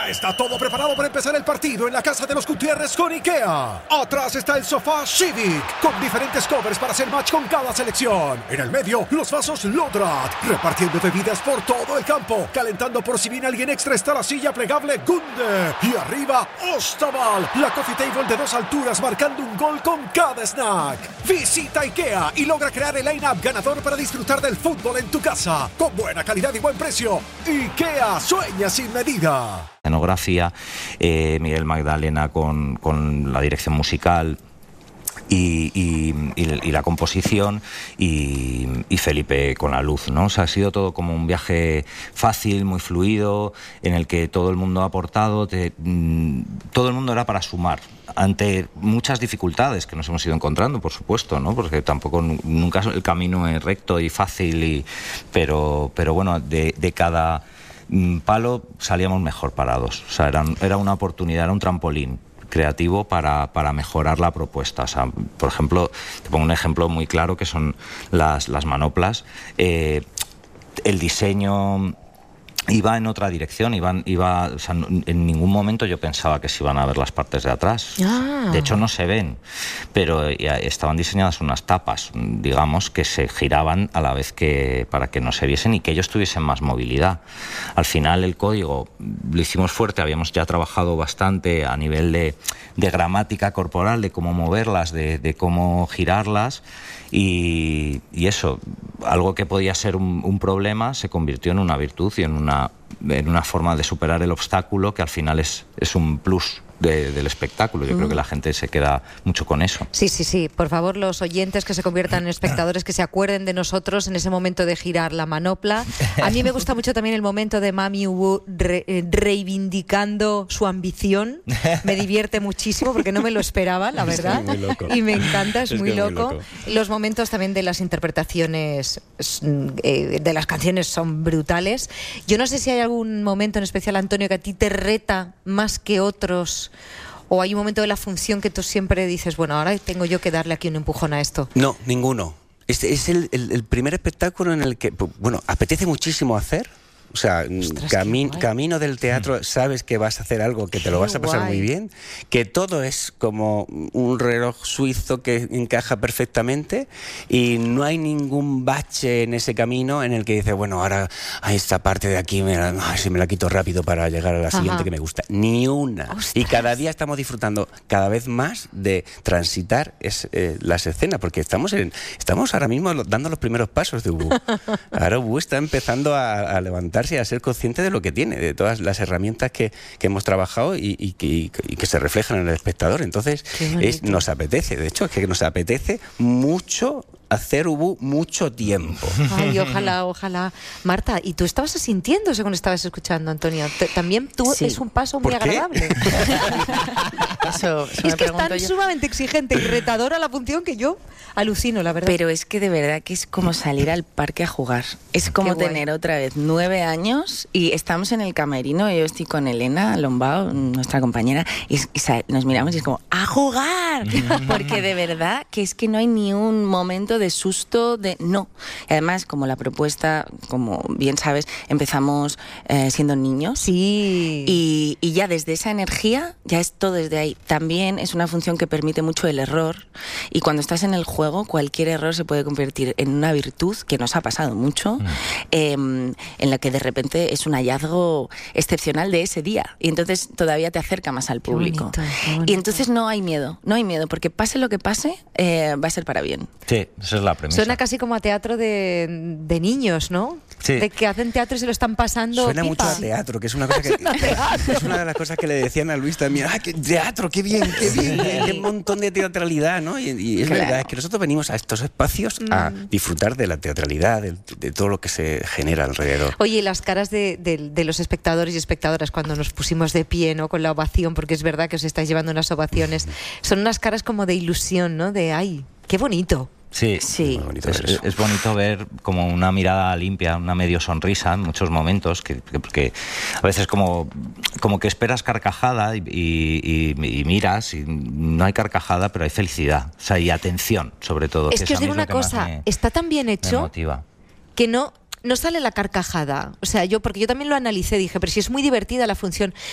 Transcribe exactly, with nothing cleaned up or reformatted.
Ya está todo preparado para empezar el partido en la casa de los Gutiérrez con IKEA. Atrás está el sofá Civic, con diferentes covers para hacer match con cada selección. En el medio, los vasos Lodrat, repartiendo bebidas por todo el campo. Calentando por si viene alguien extra está la silla plegable Gunde. Y arriba, Ostaval, la coffee table de dos alturas marcando un gol con cada snack. Visita IKEA y logra crear el line-up ganador para disfrutar del fútbol en tu casa. Con buena calidad y buen precio. IKEA, sueña sin medida. Escenografía, eh, Miguel Magdalena con, con la dirección musical y, y, y, y la composición y, y Felipe con la luz, ¿no? O sea, ha sido todo como un viaje fácil, muy fluido, en el que todo el mundo ha aportado, te, mmm, todo el mundo era para sumar ante muchas dificultades que nos hemos ido encontrando, por supuesto, ¿no? Porque tampoco nunca el camino es recto y fácil, y, pero, pero bueno, de, de cada palo salíamos mejor parados. O sea, era, era una oportunidad, era un trampolín creativo para, para mejorar la propuesta. O sea, por ejemplo, te pongo un ejemplo muy claro que son las, las manoplas. Eh, el diseño iba en otra dirección, iban, iba, o sea, en ningún momento yo pensaba que se iban a ver las partes de atrás. Ah. De hecho no se ven, pero estaban diseñadas unas tapas, digamos, que se giraban a la vez que para que no se viesen y que ellos tuviesen más movilidad. Al final el código lo hicimos fuerte, habíamos ya trabajado bastante a nivel de, de gramática corporal, de cómo moverlas, de, de cómo girarlas, y, y eso, algo que podía ser un, un problema se convirtió en una virtud y en una, en una forma de superar el obstáculo que al final es, es un plus de, del espectáculo. Yo mm. creo que la gente se queda mucho con eso. Sí, sí, sí. Por favor, los oyentes que se conviertan en espectadores, que se acuerden de nosotros en ese momento de girar la manopla. A mí me gusta mucho también el momento de Mami Wu re, eh, reivindicando su ambición. Me divierte muchísimo porque no me lo esperaba, la verdad. Es muy loco. Y me encanta, es, es muy, loco. muy loco. Los momentos también de las interpretaciones eh, de las canciones son brutales. Yo no sé si hay algún momento en especial, Antonio, que a ti te reta más que otros, o hay un momento de la función que tú siempre dices, bueno, ahora tengo yo que darle aquí un empujón a esto. No, ninguno. Este es el, el, el primer espectáculo en el que, bueno, apetece muchísimo hacer. O sea, Ostras, cami camino del teatro, sabes que vas a hacer algo que te lo vas a pasar muy bien, que todo es como un reloj suizo que encaja perfectamente y no hay ningún bache en ese camino en el que dices, bueno, ahora a esta parte de aquí me la, ay, si me la quito rápido para llegar a la siguiente. Ajá. Que me gusta. Ni una. Ostras. Y cada día estamos disfrutando cada vez más de transitar es, eh, las escenas, porque estamos, en, estamos ahora mismo dando los primeros pasos de Ubu. Ahora Ubu está empezando a, a levantar y a ser consciente de lo que tiene, de todas las herramientas que, que hemos trabajado y, y, y, y que se reflejan en el espectador. Entonces es, nos apetece, de hecho es que nos apetece mucho hacer Ubu mucho tiempo. Ay, ojalá, ojalá. Marta, ¿y tú estabas asintiendo según estabas escuchando, Antonio? También tú sí. Es un paso muy agradable. Eso, eso es que es tan yo. sumamente exigente y retadora la función que yo alucino, la verdad. Pero es que de verdad que es como salir al parque a jugar. Es como tener otra vez nueve años y estamos en el camerino, yo estoy con Elena Lombao, nuestra compañera, y, y nos miramos y es como ¡a jugar! Porque de verdad que es que no hay ni un momento de de susto, de no. Además, como la propuesta, como bien sabes, empezamos eh, siendo niños. Sí. Y, y ya desde esa energía, ya es todo desde ahí. También es una función que permite mucho el error. Y cuando estás en el juego, cualquier error se puede convertir en una virtud, que nos ha pasado mucho, mm. eh, en la que de repente es un hallazgo excepcional de ese día. Y entonces todavía te acerca más al público. Qué bonito, qué bonito. Y entonces no hay miedo, no hay miedo, porque pase lo que pase, eh, va a ser para bien. Sí. Esa es la premisa. Suena casi como a teatro de, de niños, ¿no? Sí. De que hacen teatro y se lo están pasando Suena pipa. mucho a teatro, que es una cosa que es una de las cosas que le decían a Luis también. ¡Ah, qué teatro, qué bien, qué bien! ¡Qué, qué montón de teatralidad!, ¿no? Y, y es claro. verdad, es que nosotros venimos a estos espacios a mm. disfrutar de la teatralidad, de, de todo lo que se genera alrededor. Oye, las caras de, de, de los espectadores y espectadoras cuando nos pusimos de pie, ¿no? Con la ovación, porque es verdad que os estáis llevando unas ovaciones, son unas caras como de ilusión, ¿no? De ¡ay, qué bonito! Sí, sí. Es, bonito es, es bonito ver como una mirada limpia, una medio sonrisa en muchos momentos, que, que, que a veces como, como que esperas carcajada y, y, y, y miras y no hay carcajada, pero hay felicidad, o sea, y atención sobre todo. Es que, que os es digo una cosa, me, está tan bien hecho que no... no sale la carcajada. O sea, yo, porque yo también lo analicé, dije, pero si es muy divertida la función,